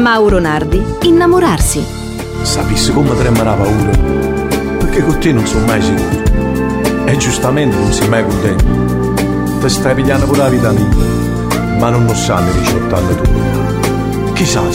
Mauro Nardi, innamorarsi. Sapessi come tremare la paura, perché con te non sono mai sicuro. E giustamente non sei mai contento. Ti stai pigliando pure la vita mia, ma non lo sanno i 18 anni tu. Chissà